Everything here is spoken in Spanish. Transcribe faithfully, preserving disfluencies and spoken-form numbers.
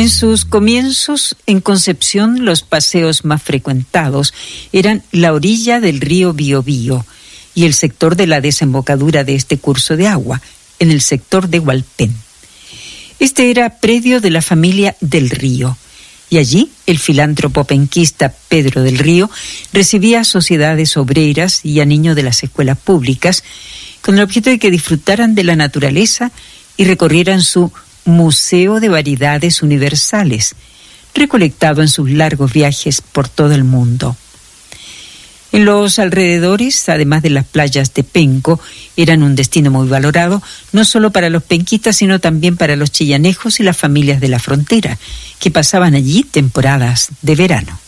En sus comienzos, en Concepción, los paseos más frecuentados eran la orilla del río Biobío y el sector de la desembocadura de este curso de agua, en el sector de Hualpén. Este era predio de la familia Del Río, y allí el filántropo penquista Pedro del Río recibía a sociedades obreras y a niños de las escuelas públicas con el objeto de que disfrutaran de la naturaleza y recorrieran su Museo de Variedades Universales, recolectado en sus largos viajes por todo el mundo. En los alrededores, además de las playas de Penco, eran un destino muy valorado, no solo para los penquistas, sino también para los chillanejos y las familias de la frontera, que pasaban allí temporadas de verano.